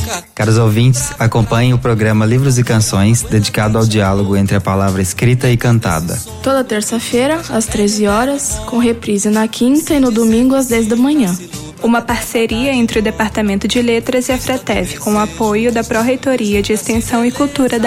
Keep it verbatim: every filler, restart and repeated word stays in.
Caros ouvintes, acompanhem o programa Livros e Canções, dedicado ao diálogo entre a palavra escrita e cantada. Toda terça-feira, às treze horas, com reprise na quinta e no domingo às dez da manhã. Uma parceria entre o Departamento de Letras e a FRETEV, com o apoio da Pró-Reitoria de Extensão e Cultura da